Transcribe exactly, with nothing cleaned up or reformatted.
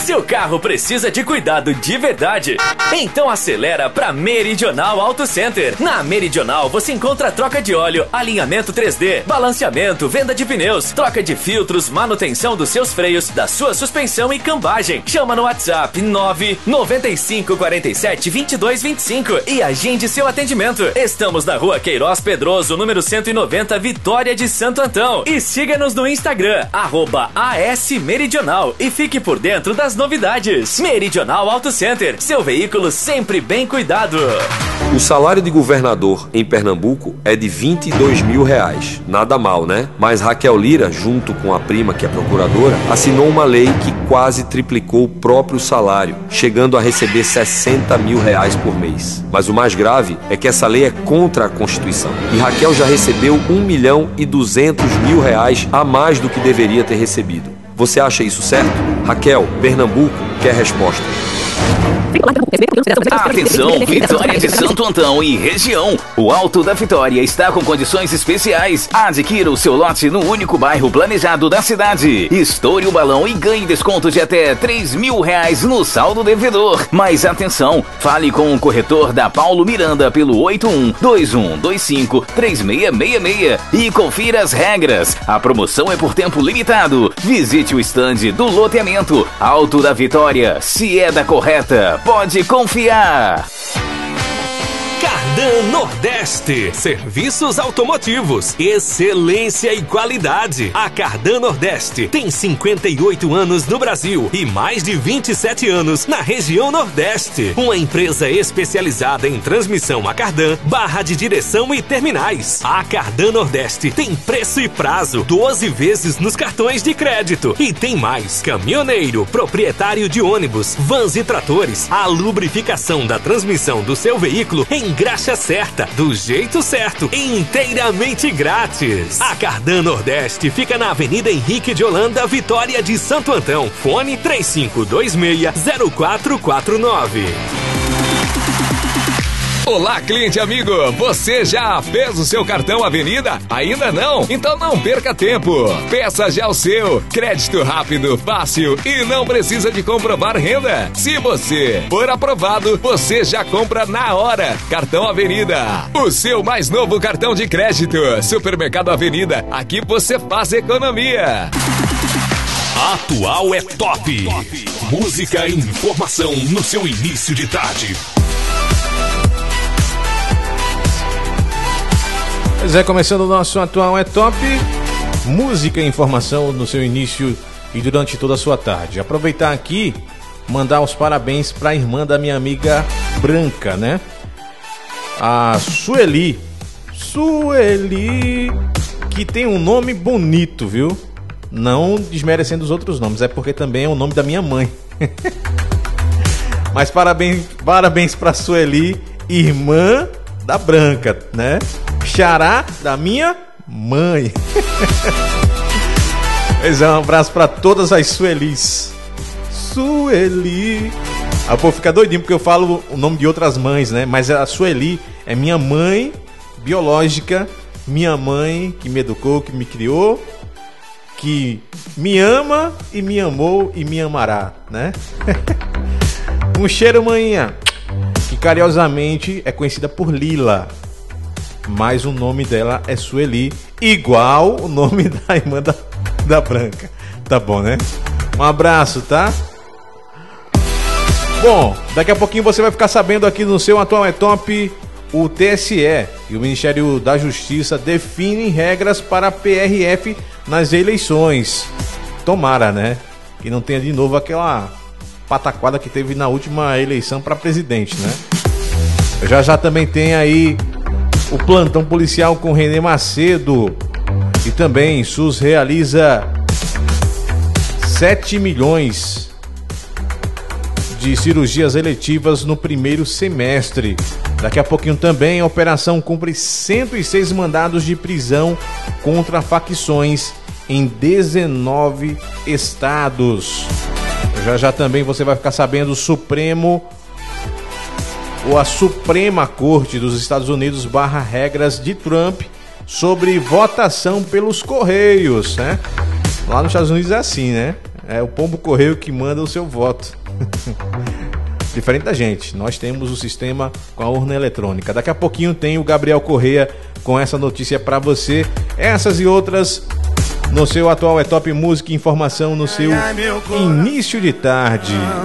Seu carro precisa de cuidado de verdade? Então acelera pra Meridional Auto Center. Na Meridional você encontra troca de óleo, alinhamento três D, balanceamento, venda de pneus, troca de filtros, manutenção dos seus freios, da sua suspensão e cambagem. Chama no WhatsApp nove nove cinco quatro sete dois dois dois cinco e agende seu atendimento. Estamos na Rua Queiroz Pedroso, número cento e noventa, Vitória de Santo Antão. E siga-nos no Instagram, arroba A S Meridional, e fique por dentro das novidades. Meridional Auto Center, seu veículo sempre bem cuidado. O salário de governador em Pernambuco é de vinte e dois mil reais. Nada mal, né? Mas Raquel Lira, junto com a prima, que é procuradora, assinou uma lei que quase triplicou o próprio salário, chegando a receber sessenta mil reais por mês. Mas o mais grave é que essa lei é contra a Constituição. E Raquel já recebeu um milhão e duzentos mil reais a mais do que deveria ter recebido. Você acha isso certo? Raquel, Pernambuco quer resposta. Atenção, Vitória de Santo Antão e região. O Alto da Vitória está com condições especiais. Adquira o seu lote no único bairro planejado da cidade. Estoure o balão e ganhe desconto de até três mil reais no saldo devedor. Mas atenção, fale com o corretor da Paulo Miranda pelo oito um dois um dois cinco três seis seis seis e confira as regras. A promoção é por tempo limitado. Visite o estande do loteamento. Alto da Vitória, se é da correta, pode confiar. Cardan Nordeste, serviços automotivos, excelência e qualidade. A Cardan Nordeste tem cinquenta e oito anos no Brasil e mais de vinte e sete anos na região Nordeste. Uma empresa especializada em transmissão a cardan, barra de direção e terminais. A Cardan Nordeste tem preço e prazo, doze vezes nos cartões de crédito. E tem mais: caminhoneiro, proprietário de ônibus, vans e tratores. A lubrificação da transmissão do seu veículo em graxa certa, do jeito certo, inteiramente grátis. A Cardan Nordeste fica na Avenida Henrique de Holanda, Vitória de Santo Antão. Fone três cinco dois seis zero quatro quatro nove. Olá, cliente amigo, você já fez o seu cartão Avenida? Ainda não? Então não perca tempo. Peça já o seu. Crédito rápido, fácil e não precisa de comprovar renda. Se você for aprovado, você já compra na hora. Cartão Avenida, o seu mais novo cartão de crédito. Supermercado Avenida, aqui você faz economia. Atual é top. Música e informação no seu início de tarde. Pois é, começando o nosso Atual é Top, música e informação no seu início e durante toda a sua tarde. Aproveitar aqui, mandar os parabéns para a irmã da minha amiga Branca, né? A Sueli. Sueli, que tem um nome bonito, viu? Não desmerecendo os outros nomes, é porque também é o nome da minha mãe. Mas parabéns, parabéns para Sueli, irmã da Branca, né? Xará da minha mãe. Pois é, um abraço pra todas as Suelis. Sueli. Ah, pô, fica doidinho porque eu falo o nome de outras mães, né? Mas a Sueli é minha mãe biológica, minha mãe que me educou, que me criou, que me ama e me amou e me amará, né? Um cheiro, manhinha, que carinhosamente é conhecida por Lila, mas o nome dela é Sueli, igual o nome da irmã da, da Branca. Tá bom, né? Um abraço, tá? Bom, daqui a pouquinho você vai ficar sabendo aqui no seu Atual é Top. O T S E e o Ministério da Justiça definem regras para a P R F nas eleições. Tomara, né? Que não tenha de novo aquela pataquada que teve na última eleição para presidente, né? Já já também tem aí o plantão policial com Renê Macedo. E também SUS realiza sete milhões de cirurgias eletivas no primeiro semestre. Daqui a pouquinho também a operação cumpre cento e seis mandados de prisão contra facções em dezenove estados. Já já também você vai ficar sabendo o Supremo ou a Suprema Corte dos Estados Unidos barra regras de Trump sobre votação pelos Correios, né? Lá nos Estados Unidos é assim, né? É o pombo correio que manda o seu voto. Diferente da gente, nós temos o sistema com a urna eletrônica. Daqui a pouquinho tem o Gabriel Correia com essa notícia pra você. Essas e outras no seu Atual é Top Música e Informação no seu início de tarde.